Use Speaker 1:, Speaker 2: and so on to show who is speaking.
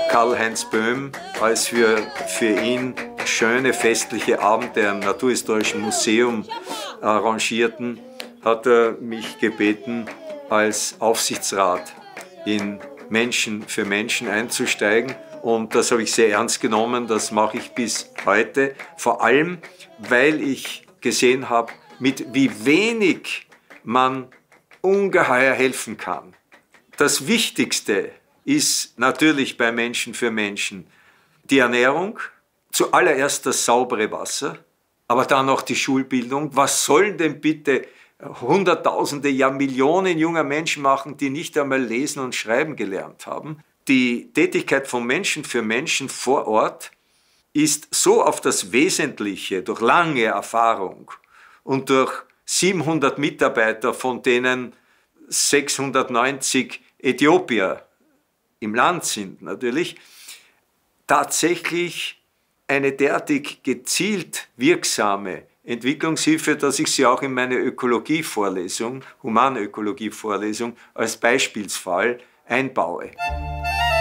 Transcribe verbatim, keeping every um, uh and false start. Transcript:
Speaker 1: Karl-Heinz Böhm, als wir für ihn schöne festliche Abende am Naturhistorischen Museum arrangierten, hat er mich gebeten, als Aufsichtsrat in Menschen für Menschen einzusteigen. Und das habe ich sehr ernst genommen, das mache ich bis heute. Vor allem, weil ich gesehen habe, mit wie wenig man ungeheuer helfen kann. Das Wichtigste ist natürlich bei Menschen für Menschen die Ernährung, zuallererst das saubere Wasser, aber dann auch die Schulbildung. Was sollen denn bitte Hunderttausende, ja Millionen junger Menschen machen, die nicht einmal lesen und schreiben gelernt haben? Die Tätigkeit von Menschen für Menschen vor Ort ist so auf das Wesentliche, durch lange Erfahrung und durch siebenhundert Mitarbeiter, von denen sechshundertneunzig Äthiopier im Land sind natürlich, tatsächlich eine derartig gezielt wirksame Entwicklungshilfe, dass ich sie auch in meine Ökologievorlesung, Humanökologie-Vorlesung als Beispielsfall einbaue.